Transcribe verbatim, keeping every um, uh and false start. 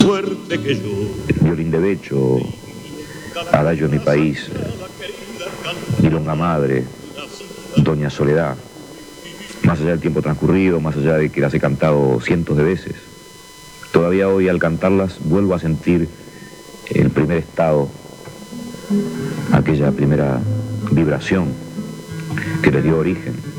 suerte que yo. Violín de Becho, Adagio de mi país, Milonga Madre, Doña Soledad. Más allá del tiempo transcurrido, más allá de que las he cantado cientos de veces, todavía hoy al cantarlas vuelvo a sentir el primer estado, aquella primera vibración que les dio origen